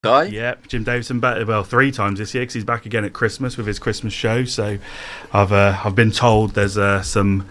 Guy? Yeah, Jim Davison back 3 times this year because he's back again at Christmas with his Christmas show. So I've been told there's some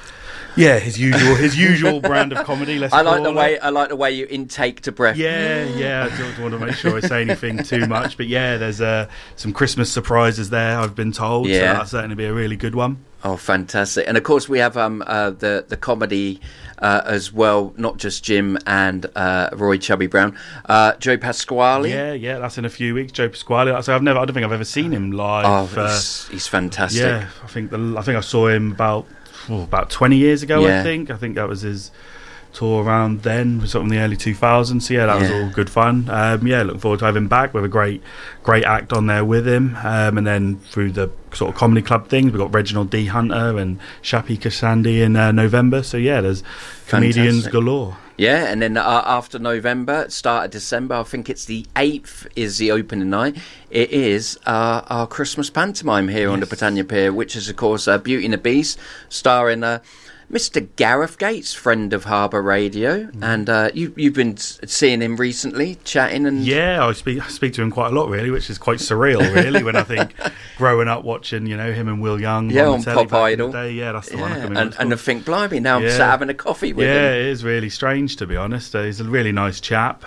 his usual brand of comedy. I like the way you intake to breath. Yeah. I don't want to make sure I say anything too much, but there's some Christmas surprises there. I've been told. Yeah. So that'll certainly be a really good one. Oh, fantastic! And of course we have the comedy as well, not just Jim and Roy Chubby Brown, Joe Pasquale. Yeah, that's in a few weeks. Joe Pasquale. I don't think I've ever seen him live. Oh, he's fantastic. Yeah, I think I saw him about 20 years ago. Yeah. I think that was his tour around then, sort of in the early 2000s. So that was all good fun. Looking forward to having him back with a great act on there with him. And then through the sort of comedy club things, we've got Reginald D. Hunter and Shappy Kasandi in November. So there's comedians galore. Yeah, and then after November, start of December, I think it's the 8th is the opening night. It is our Christmas pantomime here on the Britannia Pier, which is, of course, Beauty and the Beast, starring Mr. Gareth Gates, friend of Harbour Radio, and you've been seeing him recently, chatting and I speak to him quite a lot, really, which is quite surreal, really. When I think growing up watching, him and Will Young, on Pop Idol, that's the one. And I think, blimey, now I'm sat having a coffee with him. Yeah, it is really strange, to be honest. He's a really nice chap.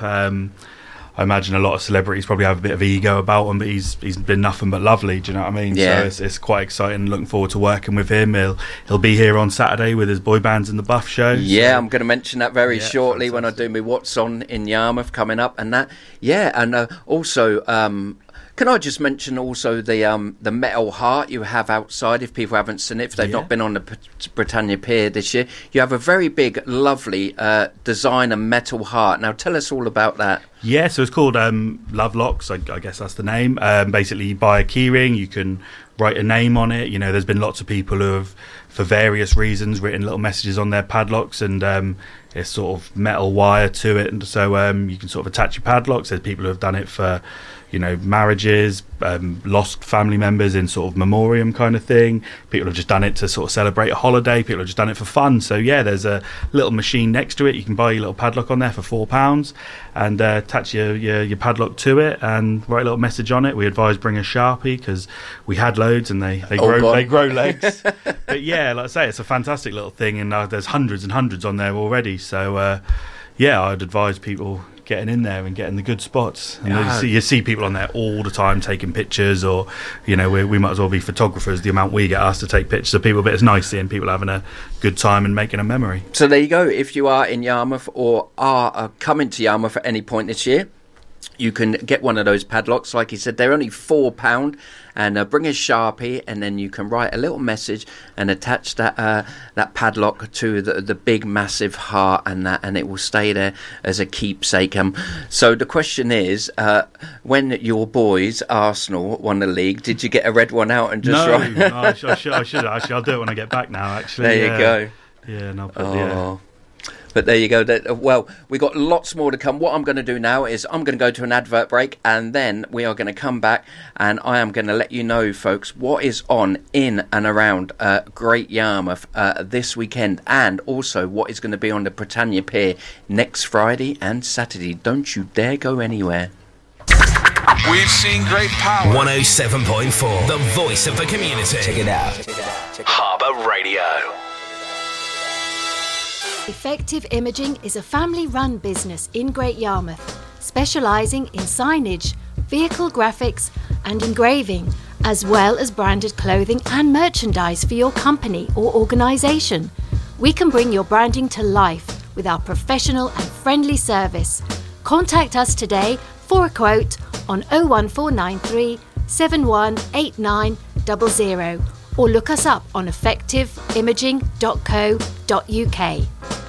I imagine a lot of celebrities probably have a bit of ego about him, but he's been nothing but lovely. Do you know what I mean? Yeah. So it's quite exciting. Looking forward to working with him. He'll be here on Saturday with his Boy Bands in the Buff show. Yeah, so I'm going to mention that very shortly when I do my What's On in Yarmouth coming up, and that. Yeah, and also. Can I just mention also the metal heart you have outside, if people haven't seen it, if they've not been on the Britannia Pier this year? You have a very big, lovely designer metal heart. Now, tell us all about that. Yeah, so it's called Love Locks, I guess that's the name. Basically, you buy a keyring, you can write a name on it. There's been lots of people who have, for various reasons, written little messages on their padlocks, and it's sort of metal wire to it, and so you can sort of attach your padlocks. There's people who have done it for marriages, lost family members in sort of memoriam kind of thing. People have just done it to sort of celebrate a holiday. People have just done it for fun. So there's a little machine next to it. You can buy your little padlock on there for £4 and attach your padlock to it and write a little message on it. We advise bring a Sharpie because we had loads and they grow legs. But like I say, it's a fantastic little thing, and there's hundreds and hundreds on there already. So I'd advise people getting in there and getting the good spots. And you see people on there all the time taking pictures, or we might as well be photographers, the amount we get asked to take pictures of people, but it's nice seeing people having a good time and making a memory. So there you go. If you are in Yarmouth or are coming to Yarmouth at any point this year, you can get one of those padlocks. Like he said, they're only £4, and bring a Sharpie, and then you can write a little message and attach that padlock to the big massive heart, and it will stay there as a keepsake. So the question is, when your boys Arsenal won the league, did you get a red one out and just write? No, I should actually. I'll do it when I get back now. Actually, there you go. Yeah, and I'll put But there you go. Well, we've got lots more to come. What I'm going to do now is I'm going to go to an advert break, and then we are going to come back, and I am going to let you know, folks, what is on in and around Great Yarmouth this weekend, and also what is going to be on the Britannia Pier next Friday and Saturday. Don't you dare go anywhere. We've seen great power. 107.4, the voice of the community. Check it out. Harbour Radio. Effective Imaging is a family-run business in Great Yarmouth, specialising in signage, vehicle graphics and engraving, as well as branded clothing and merchandise for your company or organisation. We can bring your branding to life with our professional and friendly service. Contact us today for a quote on 01493 718900 or look us up on effectiveimaging.co.uk.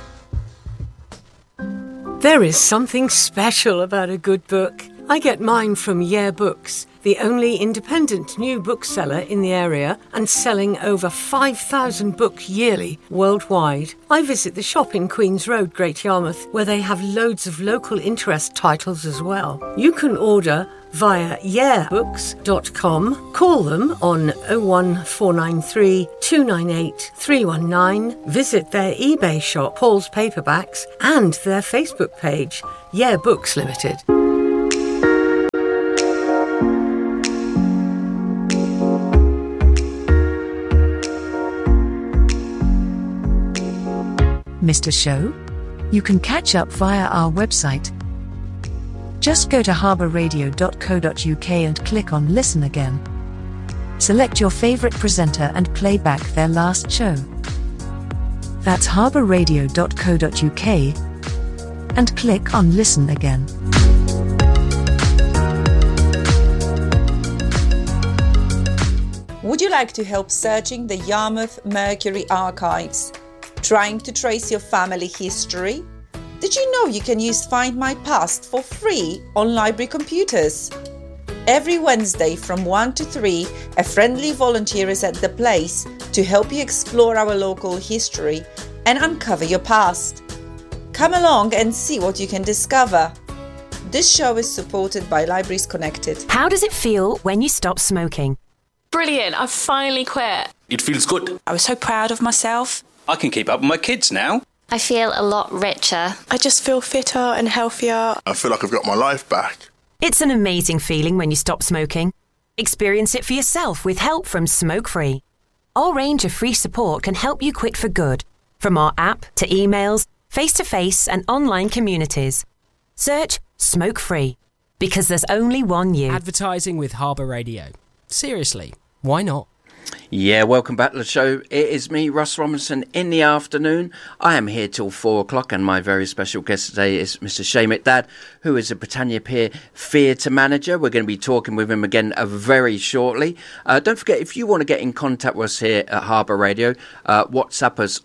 There is something special about a good book. I get mine from Year Books, the only independent new bookseller in the area and selling over 5,000 books yearly worldwide. I visit the shop in Queen's Road, Great Yarmouth, where they have loads of local interest titles as well. You can order via yearbooks.com. Call them on 01493 298 319. Visit their eBay shop, Paul's Paperbacks, and their Facebook page, Year Books Limited. missed a show? You can catch up via our website. Just go to harbourradio.co.uk and click on Listen Again. Select your favourite presenter and play back their last show. That's harbourradio.co.uk and click on Listen Again. Would you like to help searching the Yarmouth Mercury archives? Trying to trace your family history? Did you know you can use Find My Past for free on library computers? Every Wednesday from 1 to 3, a friendly volunteer is at the place to help you explore our local history and uncover your past. Come along and see what you can discover. This show is supported by Libraries Connected. How does it feel when you stop smoking? Brilliant, I've finally quit. It feels good. I was so proud of myself. I can keep up with my kids now. I feel a lot richer. I just feel fitter and healthier. I feel like I've got my life back. It's an amazing feeling when you stop smoking. Experience it for yourself with help from Smoke Free. Our range of free support can help you quit for good, from our app to emails, face-to-face and online communities. Search Smoke Free, because there's only one you. Advertising with Harbour Radio. Seriously, why not? Yeah, welcome back to the show. It is me, Russ Robinson, in the afternoon. I am here till 4 o'clock, and my very special guest today is Mr. Shay McDad, who is a Britannia Pier theatre manager. We're going to be talking with him again very shortly. Don't forget, if you want to get in contact with us here at Harbour Radio, WhatsApp us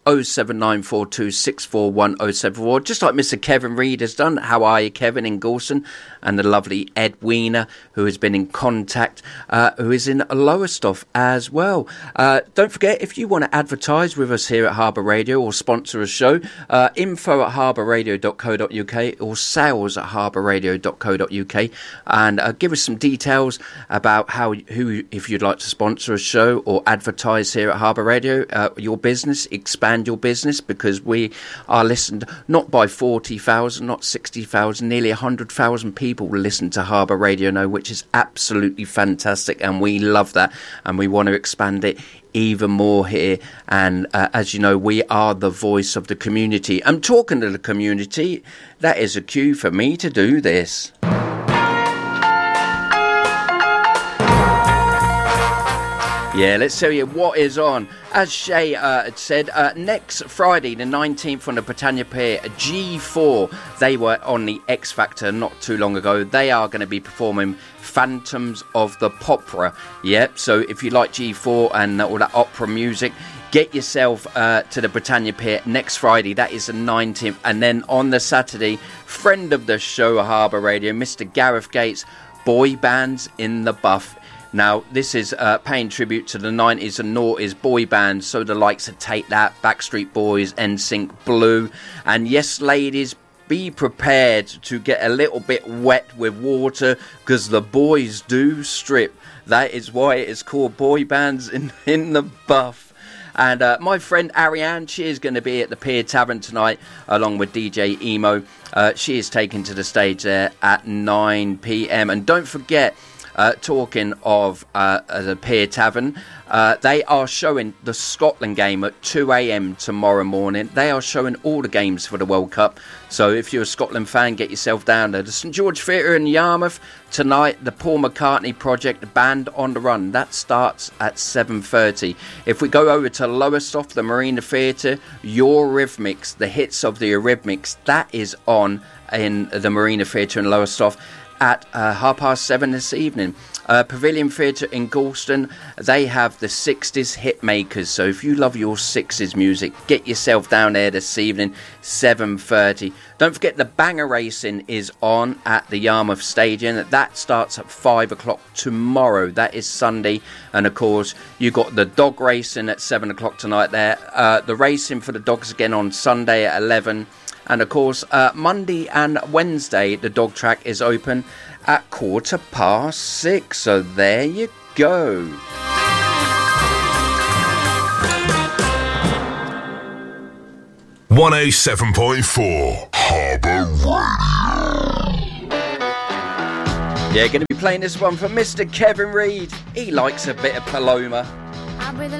07942641074, just like Mr. Kevin Reid has done. How are you, Kevin, in Gorson? And the lovely Ed Weiner, who has been in contact, who is in Lowestoft as well. Don't forget, if you want to advertise with us here at Harbour Radio or sponsor a show, info@harbourradio.co.uk or sales@harbourradio.co.uk, and give us some details about if you'd like to sponsor a show or advertise here at Harbour Radio, your business, expand your business, because we are listened not by 40,000, not 60,000, nearly 100,000 people listen to Harbour Radio now, which is absolutely fantastic, and we love that, and we want to expand it even more here. And as you know, we are the voice of the community. I'm talking to the community. That is a cue for me to do this. Yeah, let's tell you what is on. As Shay had said, next Friday, the 19th, on the Britannia Pier, G4, they were on the X Factor not too long ago. They are going to be performing Phantoms of the Popera. Yep, so if you like G4 and all that opera music, get yourself to the Britannia Pier next Friday. That is the 19th. And then on the Saturday, friend of the show, Harbour Radio, Mr. Gareth Gates, Boy Bands in the Buff. Now, this is paying tribute to the 90s and noughties boy bands, so the likes of Take That, Backstreet Boys, NSYNC, Blue. And yes, ladies, be prepared to get a little bit wet with water, because the boys do strip. That is why it is called Boy Bands in the Buff. And my friend Ariane, she is going to be at the Pier Tavern tonight, along with DJ Emo. She is taken to the stage there at 9 p.m. And don't forget, talking of the Pier Tavern, they are showing the Scotland game at 2 a.m. tomorrow morning. They are showing all the games for the World Cup. So if you're a Scotland fan, get yourself down there. The St George Theatre in Yarmouth tonight, the Paul McCartney Project Band on the Run. That starts at 7:30. If we go over to Lowestoft, the Marina Theatre, Eurythmics, the hits of the Eurythmics, that is on in the Marina Theatre in Lowestoft at 7:30 this evening. Pavilion Theatre in Galston, they have the 60s hit makers. So if you love your 60s music, get yourself down there this evening, 7:30. Don't forget the banger racing is on at the Yarmouth Stadium. That starts at 5 o'clock tomorrow. That is Sunday. And of course, you got the dog racing at 7 o'clock tonight there. The racing for the dogs again on Sunday at 11. And of course, Monday and Wednesday, the dog track is open at 6:15. So there you go. .4 Harbour Radio. Yeah, going to be playing this one for Mr. Kevin Reid. He likes a bit of Paloma.